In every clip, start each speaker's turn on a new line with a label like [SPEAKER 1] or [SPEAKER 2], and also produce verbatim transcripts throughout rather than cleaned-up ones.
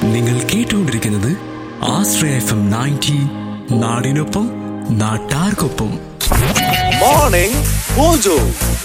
[SPEAKER 1] നിങ്ങൾ കേട്ടുകൊണ്ടിരിക്കുന്നത് ആശ്രയ F M ninety, നാടിനൊപ്പം നാട്ടാർക്കൊപ്പം.
[SPEAKER 2] Morning mojo.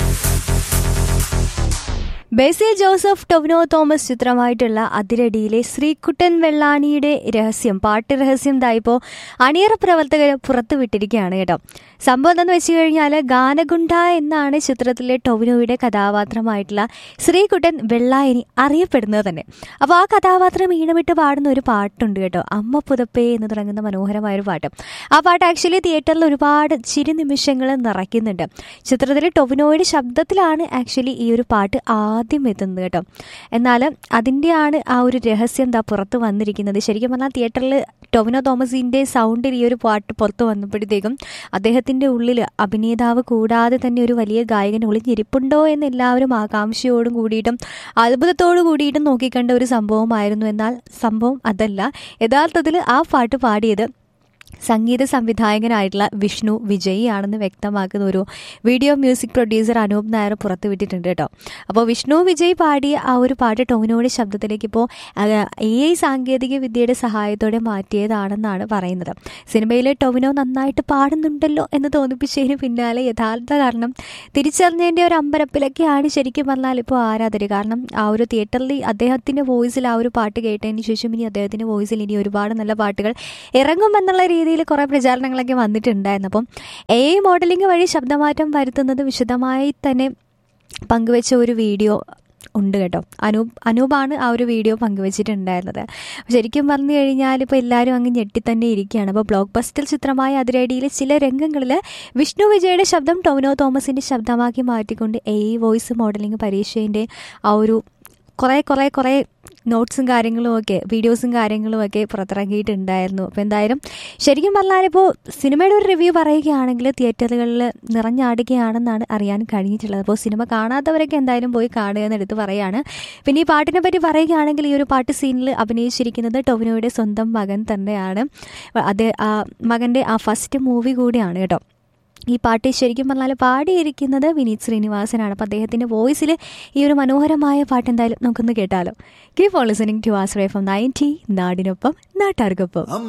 [SPEAKER 3] ബേസിൽ ജോസഫ് ടൊവിനോ തോമസ് ചിത്രമായിട്ടുള്ള അതിരടിയിലെ ശ്രീകുട്ടൻ വെള്ളാണിയുടെ രഹസ്യം, പാട്ട് രഹസ്യം ഇതായിപ്പോൾ അണിയറ പ്രവർത്തകർ പുറത്തുവിട്ടിരിക്കുകയാണ് കേട്ടോ. സംഭവം എന്താണെന്ന് വെച്ച് കഴിഞ്ഞാൽ ഗാനഗുണ്ട എന്നാണ് ചിത്രത്തിലെ ടൊവിനോയുടെ കഥാപാത്രമായിട്ടുള്ള ശ്രീകുട്ടൻ വെള്ളായണി അറിയപ്പെടുന്നത് തന്നെ. അപ്പോൾ ആ കഥാപാത്രം ഈണമിട്ട് പാടുന്ന ഒരു പാട്ടുണ്ട് കേട്ടോ, അമ്മ പുതപ്പേ എന്ന് തുടങ്ങുന്ന മനോഹരമായൊരു പാട്ട്. ആ പാട്ട് ആക്ച്വലി തിയേറ്ററിൽ ഒരുപാട് ചിരി നിമിഷങ്ങൾ നിറയ്ക്കുന്നുണ്ട്. ചിത്രത്തിലെ ടൊവിനോയുടെ ശബ്ദത്തിലാണ് ആക്ച്വലി ഈ ഒരു പാട്ട് ആദ്യം എത്തുന്നത് കേട്ടോ. എന്നാൽ അതിൻ്റെയാണ് ആ ഒരു രഹസ്യം എന്താ പുറത്ത് വന്നിരിക്കുന്നത്. ശരിക്കും പറഞ്ഞാൽ തിയേറ്ററിൽ ടൊവിനോ തോമസിൻ്റെ സൗണ്ടിൽ ഈ ഒരു പാട്ട് പുറത്ത് വന്നപ്പോഴത്തേക്കും അദ്ദേഹത്തിൻ്റെ ഉള്ളിൽ അഭിനേതാവ് കൂടാതെ തന്നെ ഒരു വലിയ ഗായകൻ ഒളിഞ്ഞിരിപ്പുണ്ടോ എന്ന് എല്ലാവരും ആകാംക്ഷയോടും കൂടിയിട്ടും അത്ഭുതത്തോടു കൂടിയിട്ടും നോക്കിക്കണ്ട ഒരു സംഭവമായിരുന്നു. എന്നാൽ സംഭവം അതല്ല. യഥാർത്ഥത്തിൽ ആ പാട്ട് പാടിയത് സംഗീത സംവിധായകനായിട്ടുള്ള വിഷ്ണു വിജയ് ആണെന്ന് വ്യക്തമാക്കുന്ന ഒരു video music producer Anoop Nair പുറത്തുവിട്ടിട്ടുണ്ട് കേട്ടോ. അപ്പോൾ വിഷ്ണു വിജയ് പാടിയ ആ ഒരു പാട്ട് ടൊവിനോയുടെ ശബ്ദത്തിലേക്ക് ഇപ്പോൾ എ ഐ സാങ്കേതിക വിദ്യയുടെ സഹായത്തോടെ മാറ്റിയതാണെന്നാണ് പറയുന്നത്. സിനിമയിലെ ടൊവിനോ നന്നായിട്ട് പാടുന്നുണ്ടല്ലോ എന്ന് തോന്നിപ്പിച്ചതിന് പിന്നാലെ യഥാർത്ഥ കാരണം തിരിച്ചറിഞ്ഞതിൻ്റെ ഒരു അമ്പരപ്പിലൊക്കെയാണ് ശരിക്കും പറഞ്ഞാൽ ഇപ്പോൾ ആരാധകർ. കാരണം ആ ഒരു തിയേറ്ററിൽ അദ്ദേഹത്തിൻ്റെ വോയിസിൽ ആ ഒരു പാട്ട് കേട്ടതിന് ശേഷം ഇനി അദ്ദേഹത്തിൻ്റെ വോയിസിൽ ഇനി ഒരുപാട് നല്ല പാട്ടുകൾ ഇറങ്ങുമെന്നുള്ള രീതിയിൽ കുറേ പ്രചാരണങ്ങളൊക്കെ വന്നിട്ടുണ്ടായിരുന്നു. അപ്പം എ ഐ മോഡലിംഗ് വഴി ശബ്ദമാറ്റം വരുത്തുന്നത് വിശദമായി തന്നെ പങ്കുവെച്ച ഒരു വീഡിയോ ഉണ്ട് കേട്ടോ. അനൂപ് അനൂപാണ് ആ ഒരു വീഡിയോ പങ്കുവെച്ചിട്ടുണ്ടായിരുന്നത്. ശരിക്കും പറഞ്ഞു കഴിഞ്ഞാൽ ഇപ്പോൾ എല്ലാവരും അങ്ങ് ഞെട്ടിത്തന്നെ ഇരിക്കുകയാണ്. അപ്പോൾ ബ്ലോക്ക് ബസ്റ്റർ ചിത്രമായ അതിരടിയിലെ ചില രംഗങ്ങളിൽ വിഷ്ണു വിജയുടെ ശബ്ദം ടൊവിനോ തോമസിൻ്റെ ശബ്ദമാക്കി മാറ്റിക്കൊണ്ട് എ ഐ വോയിസ് മോഡലിംഗ് പരീക്ഷേൻ്റെ ആ ഒരു കുറേ കുറേ കുറേ നോട്ട്സും കാര്യങ്ങളും ഒക്കെ വീഡിയോസും കാര്യങ്ങളും ഒക്കെ പുറത്തിറങ്ങിയിട്ടുണ്ടായിരുന്നു. അപ്പോൾ എന്തായാലും ശരിക്കും പറഞ്ഞാൽ ഇപ്പോൾ സിനിമയുടെ ഒരു റിവ്യൂ പറയുകയാണെങ്കിൽ തിയേറ്ററുകളിൽ നിറഞ്ഞാടുകയാണെന്നാണ് അറിയാൻ കഴിഞ്ഞിട്ടുള്ളത്. അപ്പോൾ സിനിമ കാണാത്തവരൊക്കെ എന്തായാലും പോയി കാണുക എന്നെടുത്ത് പറയുകയാണ്. പിന്നെ ഈ പാട്ടിനെ പറ്റി പറയുകയാണെങ്കിൽ ഈ ഒരു പാട്ട് സീനിൽ അഭിനയിച്ചിരിക്കുന്നത് ടൊവിനോയുടെ സ്വന്തം മകൻ തന്നെയാണ്. അത് ആ മകൻ്റെ ആ ഫസ്റ്റ് മൂവി കൂടിയാണ് കേട്ടോ. ഈ പാട്ട് ശരിക്കും പറഞ്ഞാൽ പാടിയിരിക്കുന്നത് വിനീത് ശ്രീനിവാസനാണ്. അപ്പോൾ അദ്ദേഹത്തിൻ്റെ വോയിസിൽ ഈ ഒരു മനോഹരമായ പാട്ട് എന്തായാലും നമുക്കൊന്ന് കേട്ടാലോ. Keep on listening to Ashraya F M ninety, നാടിനൊപ്പം നാട്ടാർക്കൊപ്പം.